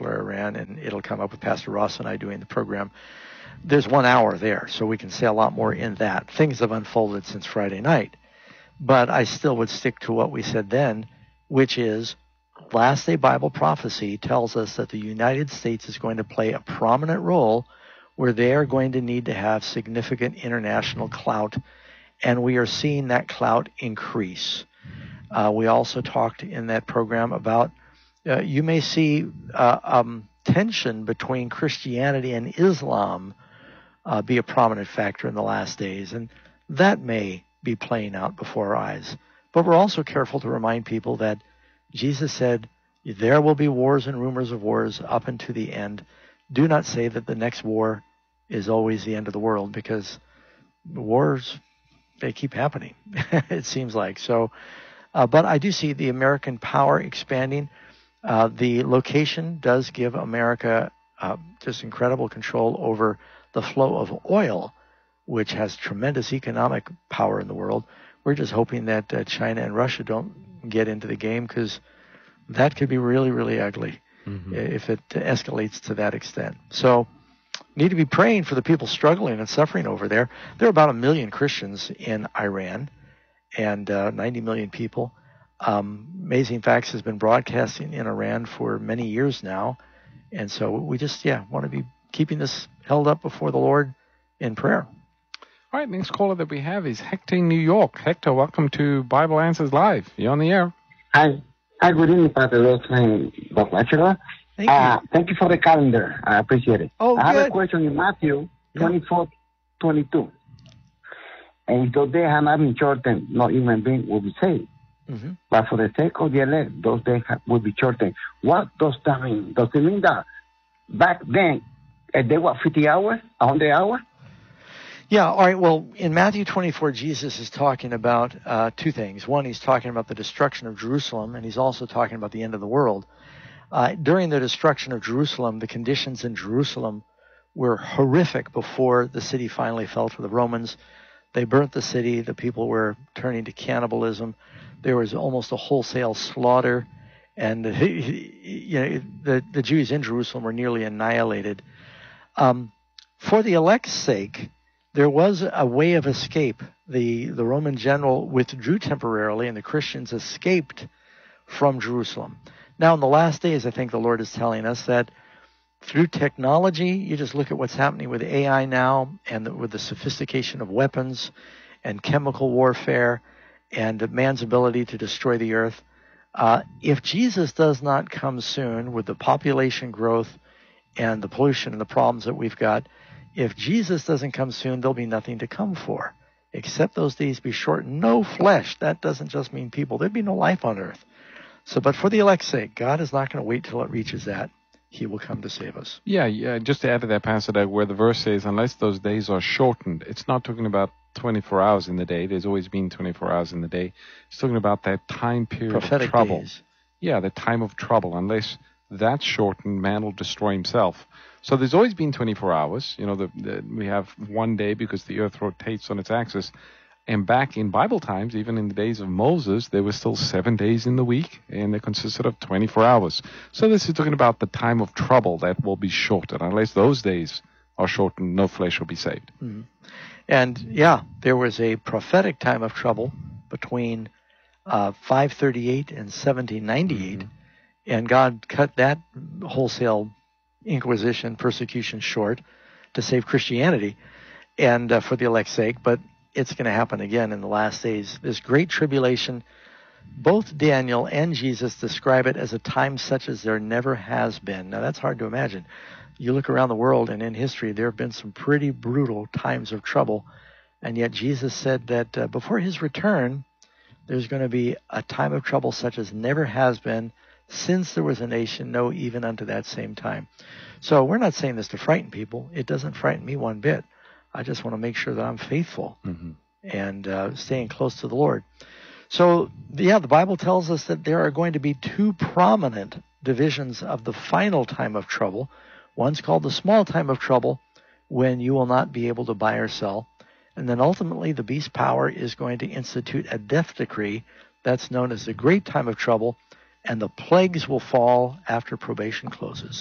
Peninsula, Iran, and it'll come up with Pastor Ross and I doing the program. There's 1 hour there, so we can say a lot more in that. Things have unfolded since Friday night. But I still would stick to what we said then, which is Last Day Bible prophecy tells us that the United States is going to play a prominent role where they are going to need to have significant international clout, and we are seeing that clout increase. We also talked in that program about you may see tension between Christianity and Islam be a prominent factor in the last days, and that may be playing out before our eyes. But we're also careful to remind people that Jesus said, there will be wars and rumors of wars up unto the end. Do not say that the next war is always the end of the world, because wars, they keep happening, it seems like. So, but I do see the American power expanding. The location does give America just incredible control over the flow of oil, which has tremendous economic power in the world. We're just hoping that China and Russia don't get into the game, because that could be really, really ugly if it escalates to that extent. So need to be praying for the people struggling and suffering over there. There are about 1 million Christians in Iran and 90 million people. Amazing Facts has been broadcasting in Iran for many years now. And so we just, want to be keeping this held up before the Lord in prayer. All right, next caller that we have is Hector in New York. Hector, welcome to Bible Answers Live. You're on the air. Hi, good evening, Pastor Ross and Dr. Lecturer. Thank you for the calendar. I appreciate it. I have a question in Matthew 24:22. And if those days have not been shortened, no human being will be saved. But for the sake of the elect, those days will be shortened. What does that mean? Does it mean that back then, they were 50 hours, 100 hours? Yeah, all right. Well, in Matthew 24, Jesus is talking about two things. One, he's talking about the destruction of Jerusalem, and he's also talking about the end of the world. During the destruction of Jerusalem, the conditions in Jerusalem were horrific before the city finally fell to the Romans. They burnt the city. The people were turning to cannibalism. There was almost a wholesale slaughter, and the Jews in Jerusalem were nearly annihilated. For the elect's sake, there was a way of escape. The Roman general withdrew temporarily, and the Christians escaped from Jerusalem. Now, in the last days, I think the Lord is telling us that through technology, you just look at what's happening with AI now, and with the sophistication of weapons and chemical warfare and man's ability to destroy the earth. If Jesus does not come soon with the population growth and the pollution and the problems that we've got, if Jesus doesn't come soon, there'll be nothing to come for, except those days be shortened. No flesh. That doesn't just mean people. There'd be no life on earth. So, but for the elect's sake, God is not going to wait till it reaches that. He will come to save us. Yeah. Just to add to that passage where the verse says, unless those days are shortened, it's not talking about 24 hours in the day. There's always been 24 hours in the day. It's talking about that time period prophetic of trouble. Days. Yeah, the time of trouble. Unless that's shortened, man will destroy himself. So there's always been 24 hours. We have one day because the earth rotates on its axis. And back in Bible times, even in the days of Moses, there were still 7 days in the week, and they consisted of 24 hours. So this is talking about the time of trouble that will be shortened. Unless those days are shortened, no flesh will be saved. Mm-hmm. And, there was a prophetic time of trouble between 538 and 1798, and God cut that wholesale inquisition, persecution short to save Christianity and for the elect's sake, but it's going to happen again in the last days. This great tribulation, both Daniel and Jesus describe it as a time such as there never has been. Now, that's hard to imagine. You look around the world, and in history, there have been some pretty brutal times of trouble, and yet Jesus said that before his return, there's going to be a time of trouble such as never has been since there was a nation, no, even unto that same time. So we're not saying this to frighten people. It doesn't frighten me one bit. I just want to make sure that I'm faithful and staying close to the Lord. So, the Bible tells us that there are going to be two prominent divisions of the final time of trouble. One's called the small time of trouble, when you will not be able to buy or sell. And then ultimately, the beast power is going to institute a death decree that's known as the great time of trouble, and the plagues will fall after probation closes.